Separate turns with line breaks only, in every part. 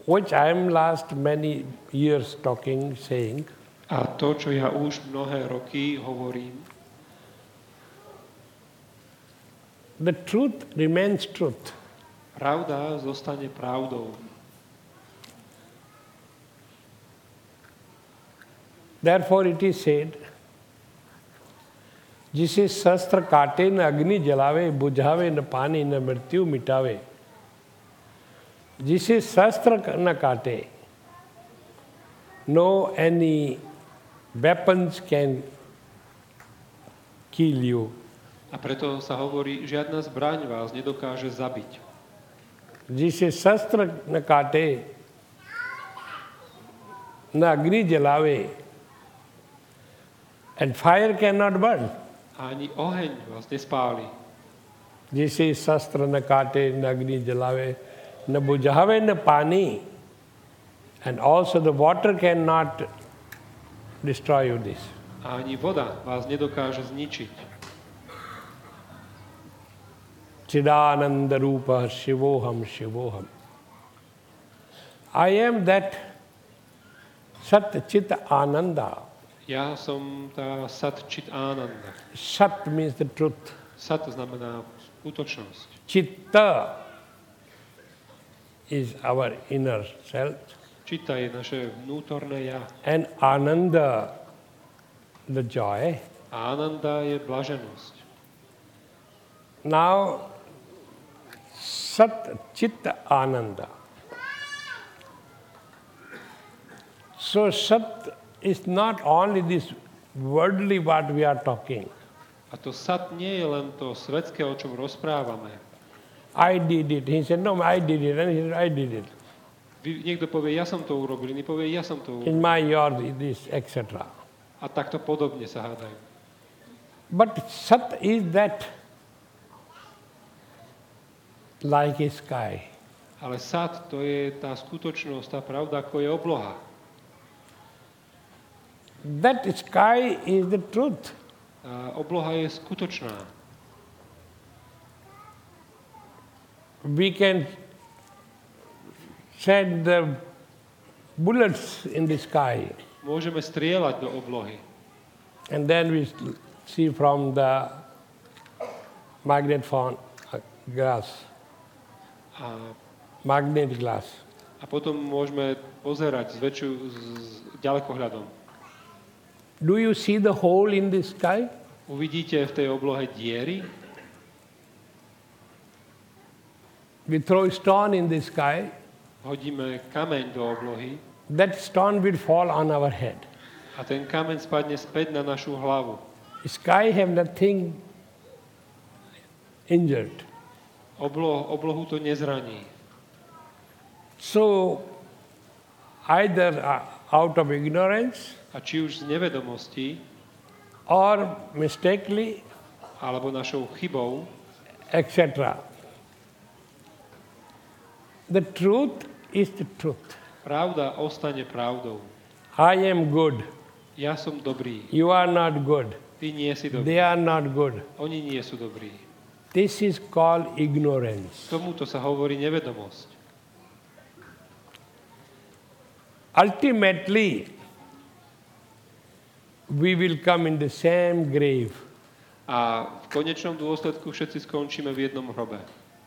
which I am last many years saying,
A to, čo ja už mnohé roky hovorím,
the truth remains truth.
pravda zostane pravdou.
Therefore it is said, जिसे शस्त्र काटे न अग्नि जलावे, बुझावे न पानी न मृत्यु मिटावे. जिसे शस्त्र न काटे, no any weapons can kill you.
A preto sa hovorí, žiadna zbraň vás nedokáže zabiť.
जिसे शस्त्र न काटे, न अग्नि जलावे, and fire cannot burn.
Ani oheň vás nespáli.
जिसे शस्त्र न काटे, न अग्नि जलावे, न बुझावे न पानी, and also the water cannot destroy you this.
A ani voda vás nedokáže zničiť.
Chidananda Rupa Shivoham Shivoham. I am that Sat Chit Ananda.
Ja som tá Sat Chit Ananda.
Sat means the truth.
Sat znamená skutočnosť.
Chitta is our inner self.
Chitta je naše vnútorné ja.
And Ananda, the joy.
A Ananda je blaženosť.
Now, Sat Chit Ananda. So Sat is not only this worldly what we are talking.
A to Sat nie je len to svetské, o čom rozprávame.
I did it. He said, no, I did it. And he said, I did it.
Niekto povie, ja som to urobil, iný povie, ja som to urobil.
In my yard, this, etc.
A takto podobne sa hádajú.
But Sat is that like a sky.
Ale Sat, to je tá skutočnosť, tá pravda, ako je obloha.
That sky is the truth.
Tá obloha je skutočná.
We can send the bullets in the sky.
Môžeme strieľať do oblohy.
And then we see from the magnet glass. Magnet glass.
A potom môžeme pozerať s ďalekohľadom.
Do you see the hole in the sky?
Uvidíte v tej oblohe diery?
We throw a stone in the sky.
Hodíme kameň do oblohy.
That stone will fall on our head.
A ten kameň spadne späť na našu hlavu.
Sky have nothing injured.
Oblohu to nezraní.
So, either out of ignorance
A či už z nevedomosti,
or mistakenly,
alebo našou chybou,
etc. The truth is the truth.
pravda ostane pravdou.
I am good.
Ja som dobrý.
You are not good.
Ty nie si dobrý.
They are not good.
Oni nie sú dobrí.
This is called ignorance.
Tomuto sa hovorí nevedomosť.
Ultimately, we will come in the same grave.
A v konečnom dôsledku všetci skončíme v jednom hrobe.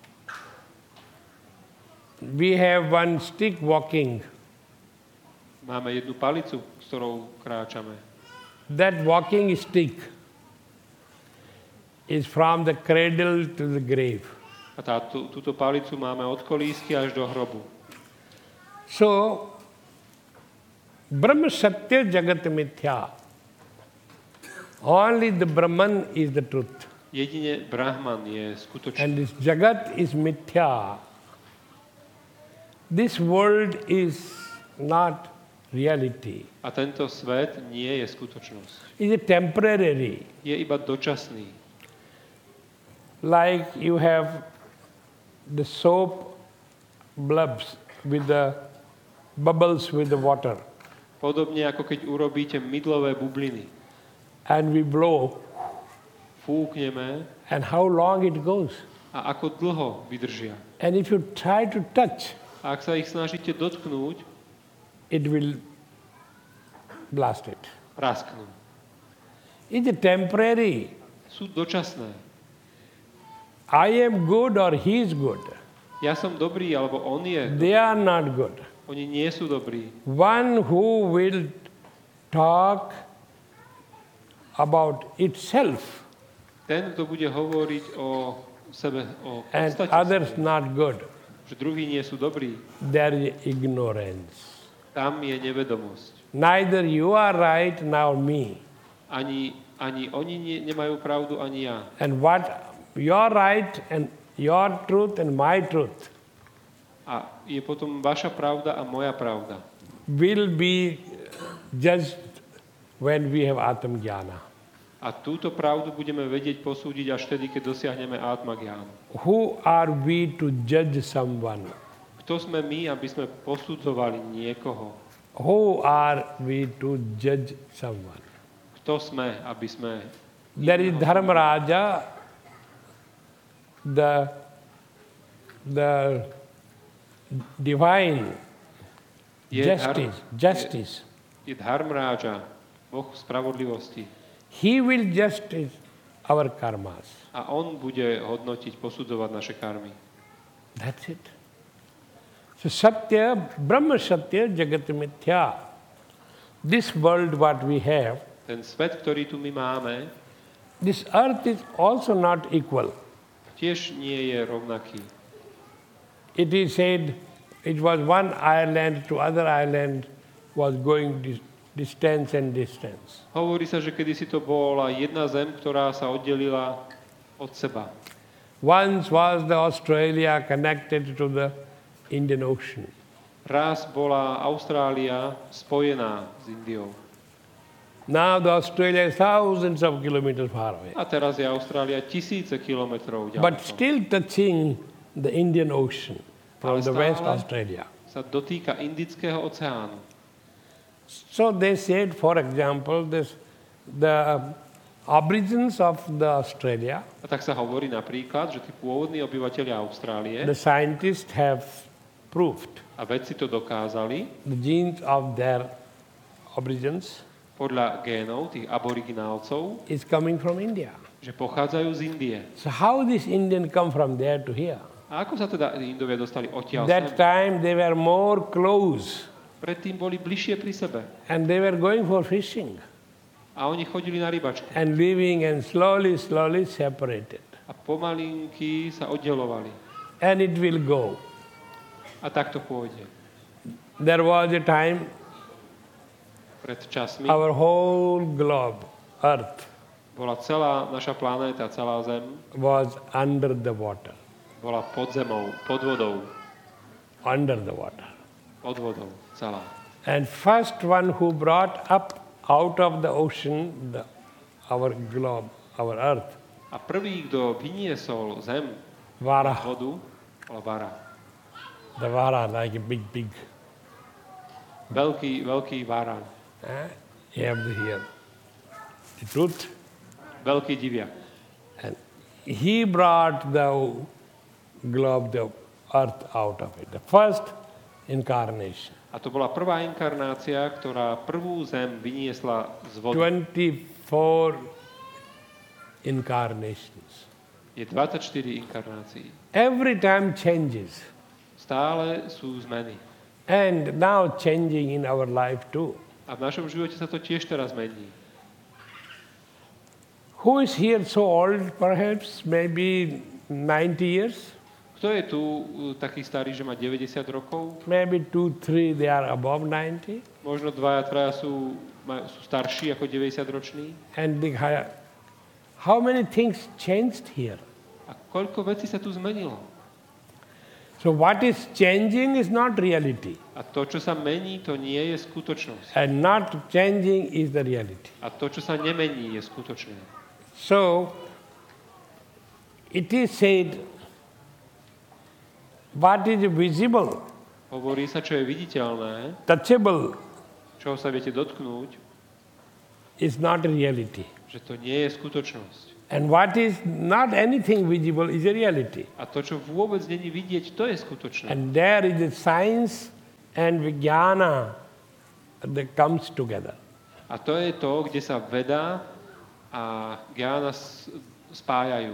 We have one stick walking.
Máme jednu palicu, s ktorou kráčame.
That walking stick is from the cradle to the grave.
A túto palicu máme od kolísky až do hrobu.
So, Brahma Satya Jagat Mithya. Only the Brahman is the truth.
Jedine Brahman je skutočný.
And this Jagat is Mithya. This world is not reality.
A tento svet nie je skutočnosť.
It is temporary.
Je iba dočasný.
Like you have the soap blobs with the bubbles with the water.
Podobne ako keď urobíte mydlové bubliny.
And we blow.
Fúkneme.
And how long it goes.
A ako dlho vydržia.
And if you try to touch.
A ak sa ich snažíte dotknúť,
it will blast it.
prasknú.
It's temporary.
Sú dočasné.
I am good or he is good.
Ja som dobrý, alebo on je.
They are not good.
Oni nie sú dobrí.
One who will talk about itself
Ten, kto bude hovoriť o sebe, o
and
podstate
others
svojej,
not good,
že druhí nie sú dobrí,
there is ignorance.
tam je nevedomosť.
Neither you are right nor me.
Ani oni nemajú pravdu, ani ja.
And what your right and your truth and my truth
A je potom vaša pravda a moja pravda.
will be judged when we have Atma Jnana.
A túto pravdu budeme vedieť posúdiť až vtedy, keď dosiahneme Atma Gyánu.
Who are we to judge someone?
Kto sme my, aby sme posudzovali niekoho?
Who are we to judge someone?
Kto sme, aby sme...
There is Dharmaraja, the divine justice.
Je Dharmaraja, Boh spravodlivosti.
He will justice our karmas.
A on bude hodnotiť, posudzovať naše karmy.
That's it. So Satya, Brahma Satya, Jagat Mithya. This world what we have,
Ten svet, ktorý tu my máme,
this earth is also not equal.
tiež nie je rovnaký.
It is said it was one island to other island was going distance and distance.
Hovorí sa, že kedysi to bola jedna zem, ktorá sa oddelila od seba.
Once was the Australia connected to the Indian Ocean.
Raz bola Austrália spojená s Indiou.
Now the Australia is thousands of kilometers far away.
A teraz je Austrália tisíce kilometrov
But
ďaleko.
still touching the Indian Ocean from the West Australia.
Sa dotýka Indického oceánu.
So they said, for example, the aborigines of the Australia,
A tak sa hovorí napríklad, že tí pôvodní obyvateľia Austrálie,
the scientists have proved
a vedci to dokázali,
the genes of their aborigines
podľa génov tých aboriginálcov,
is coming from India.
že pochádzajú z Indie.
So how this Indian come from there to here?
A ako sa teda Indovia dostali odtiaľ
That
sem?
time they were more close
Predtým boli bližšie pri sebe.
and they were going for fishing
A oni chodili na rybačku.
and living and slowly separated.
A pomalinky sa oddelovali.
And it will go.
A tak to pôjde.
There was a time
Pred časmi
our whole globe, Earth,
bola celá naša planéta, celá Zem,
was under the water.
bola pod zemou, pod vodou,
Under the water.
pod vodou, celá.
And first one who brought up out of the ocean our globe, our Earth,
A prvý, kto vyniesol Zem z
Vara.
vodu, bola Vara.
The Vara, like a big.
Veľký Varan.
You have here. The truth.
Veľký diviak.
And he brought the globe, the Earth out of it. The first incarnation.
A to bola prvá inkarnácia, ktorá prvú Zem vyniesla z vody.
24 incarnations.
Je 24 inkarnácií.
Every time changes.
Stále sú zmeny.
And now changing in our life too.
A v našom živote sa to tiež teraz mení.
Who is here so old, perhaps, maybe 90 years?
Kto je tu taký starý, že má 90 rokov?
Maybe 2, 3, they are above 90.
Možno dvaja, traja sú starší ako 90-roční.
And how many things changed here?
A koľko vecí sa tu zmenilo?
So what is changing is not reality.
A to, čo sa mení, to nie je skutočnosť.
And not changing is the reality.
A to, čo sa nemení, je skutočné.
So it is said, what is visible,
Hovorí sa, čo je viditeľné,
touchable,
čoho sa viete dotknúť,
is not reality.
že to nie je skutočnosť.
And what is not anything visible is a reality.
A to, čo vôbec není vidieť, to je skutočné.
And there is a science and vijnana that comes together.
A to je to, kde sa veda a gyána spájajú.